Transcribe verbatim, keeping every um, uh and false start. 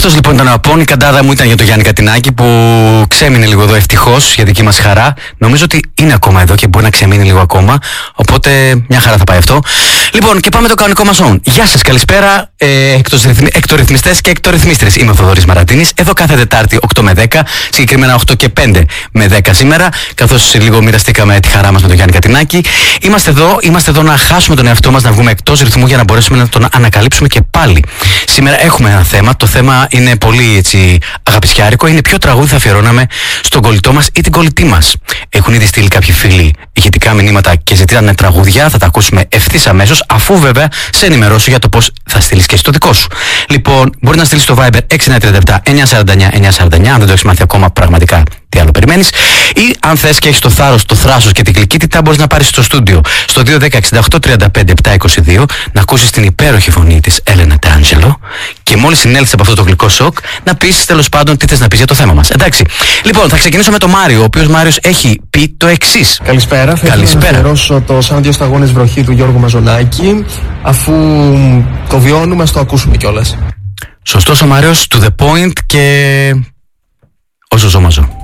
Αυτός λοιπόν ήταν ο Απόν. Η καντάδα μου ήταν για τον Γιάννη Κατινάκη που ξέμεινε λίγο εδώ ευτυχώς για δική μας χαρά. Νομίζω ότι είναι ακόμα εδώ και μπορεί να ξεμείνει λίγο ακόμα. Οπότε μια χαρά θα πάει αυτό. Λοιπόν, και πάμε το κανονικό μας on. Γεια σας, καλησπέρα. Ε, εκτορυθμιστές και εκτορυθμίστρες. Είμαι ο Θοδωρής Μαραντίνης. Εδώ κάθε Τετάρτη οκτώ με δέκα, συγκεκριμένα οκτώ και πέντε με δέκα σήμερα. Καθώς λίγο μοιραστήκαμε τη χαρά μας με τον Γιάννη Κατινάκη. Είμαστε εδώ, είμαστε εδώ να χάσουμε τον εαυτό μας, να βγούμε εκτός ρυθμού για να μπορέσουμε να τον ανακαλύψουμε και πάλι. Σήμερα έχουμε ένα θέμα. Το θέμα είναι πολύ έτσι αγαπησιάρικο. Είναι ποιο τραγούδι θα αφιερώναμε στον κολλητό μας ή την κολλητή μας. Έχουν ήδη στείλει κάποιοι φίλοι ηχητικά μηνύματα και ζητάνε τραγούδια. Θα τα ακούσουμε ευθύς αμέσως, αφού βέβαια σε ενημερώσω για το πώς θα στείλεις και στο δικό σου. Λοιπόν, μπορεί να στείλεις στο Viber έξι εννιά τρία επτά εννιά τέσσερα εννιά εννιά τέσσερα εννιά, αν δεν το έχεις μάθει ακόμα πραγματικά. Τι άλλο περιμένεις? Ή αν θες και έχεις το θάρρος, το θράσος και την γλυκύτητα, μπορείς να πάρεις στο στούντιο στο δύο ένα μηδέν εξήντα οκτώ τριάντα πέντε επτακόσια είκοσι δύο να ακούσεις την υπέροχη φωνή της Έλενα Ντάντζελο και μόλις συνέλθεις από αυτό το γλυκό σοκ να πεις τέλος πάντων τι θες να πεις για το θέμα μας. Εντάξει. Λοιπόν, θα ξεκινήσω με τον Μάριο, ο οποίος Μάριος έχει πει το εξής. Καλησπέρα. Θα ήθελα να αφιερώσω το Σαν δύο σταγόνες βροχή του Γιώργου Μαζονάκη. Αφού το βιώνουμε, ας το ακούσουμε κιόλας. Σωστός ο Μάριος, to the point και όσο ζω μαζό.